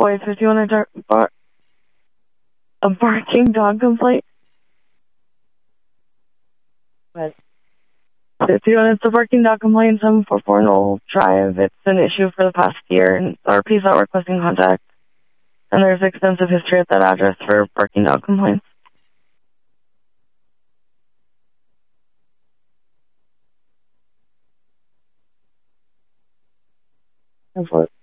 Boy, 51 a barking dog complaint. But 51, it's a barking dog complaint, 744 Knoll Drive. It's an issue for the past year, and RP is not requesting contact. And there's extensive history at that address for barking dog complaints. Go for it.